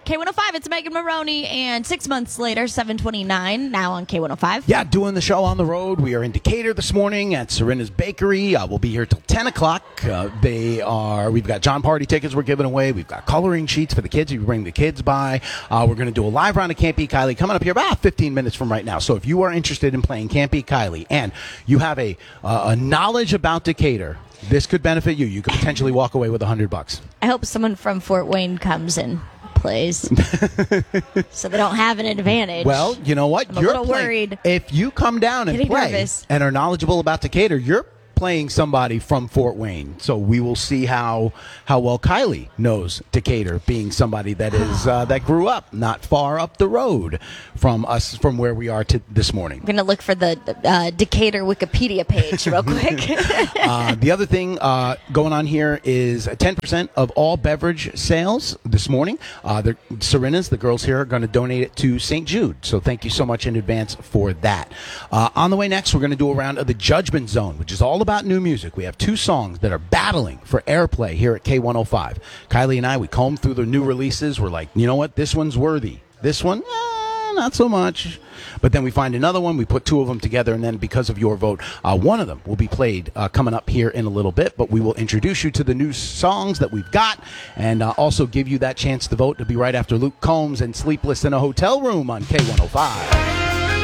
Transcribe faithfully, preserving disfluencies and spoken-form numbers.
K one oh five. It's Megan Maroney, and six months later, seven twenty-nine, now on K one oh five. Yeah, doing the show on the road. We are in Decatur this morning at Serena's Bakery. Uh, we'll be here till ten o'clock. Uh, they are. We've got John Party tickets we're giving away. We've got coloring sheets for the kids. You bring the kids by. Uh, we're going to do a live round of Can't Beat Kylie coming up here about fifteen minutes from right now. So if you are interested in playing Can't Beat Kylie and you have a, uh, a knowledge about Decatur, this could benefit you. You could potentially walk away with a hundred bucks. I hope someone from Fort Wayne comes and plays, so they don't have an advantage. Well, you know what? I'm a you're little playing, worried. If you come down and Getting play nervous. and are knowledgeable about Decatur, you're playing somebody from Fort Wayne. So we will see how how well Kylie knows Decatur, being somebody that is uh, that grew up not far up the road from us, from where we are to this morning. I'm going to look for the uh, Decatur Wikipedia page real quick. uh, the other thing uh, going on here is ten percent of all beverage sales this morning. Uh, the Serena's, the girls here, are going to donate it to Saint Jude. So thank you so much in advance for that. Uh, on the way next, we're going to do a round of the Judgment Zone, which is all about new music. We have two songs that are battling for airplay here at K one oh five. Kylie and I, we combed through the new releases. We're like, you know what? This one's worthy. This one, eh, not so much. But then we find another one. We put two of them together, and then because of your vote, uh, one of them will be played uh, coming up here in a little bit. But we will introduce you to the new songs that we've got, and uh, also give you that chance to vote. To be right after Luke Combs and Sleepless in a Hotel Room on K one oh five.